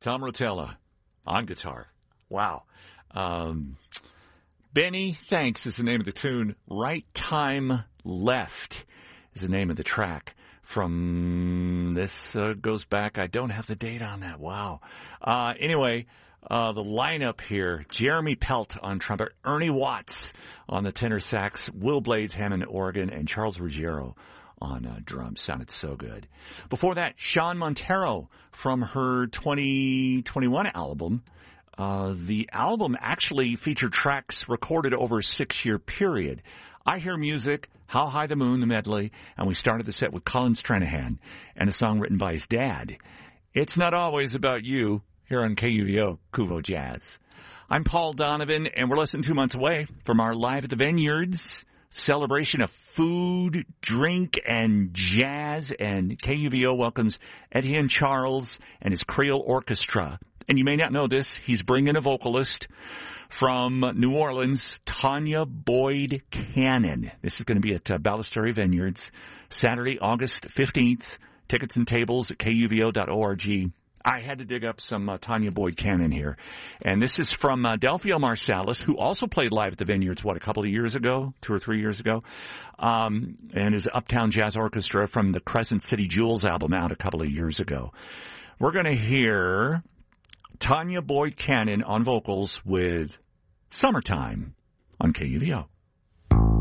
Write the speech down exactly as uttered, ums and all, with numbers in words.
Tom Rotella on guitar. Wow. Um, Benny Thanks is the name of the tune. Right Time Left is the name of the track. From this uh, goes back, I don't have the date on that. Wow. Uh, anyway, uh, the lineup here, Jeremy Pelt on trumpet, Ernie Watts on the tenor sax, Will Blades, Hammond organ, and Charles Ruggiero on uh, drums. Sounded so good. Before that, Sean Montero from her twenty twenty-one album. Uh, the album actually featured tracks recorded over a six-year period. I Hear Music, How High the Moon, the medley, and we started the set with Colin Stranahan and a song written by his dad. It's Not Always About You, here on K U V O, Kuvo Jazz. I'm Paul Donovan, and we're less than two months away from our Live at the Vineyards celebration of food, drink, and jazz, and K U V O welcomes Etienne Charles and his Creole Orchestra. And you may not know this, he's bringing a vocalist from New Orleans, Tanya Boyd Cannon. This is going to be at uh, Ballestery Vineyards, Saturday, August fifteenth. Tickets and tables at K U V O dot org. I had to dig up some uh, Tanya Boyd Cannon here. And this is from uh, Delphio Marsalis, who also played live at the Vineyards, what, a couple of years ago, two or three years ago, um, and his Uptown Jazz Orchestra from the Crescent City Jewels album out a couple of years ago. We're going to hear Tanya Boyd Cannon on vocals with Summertime on K U V O.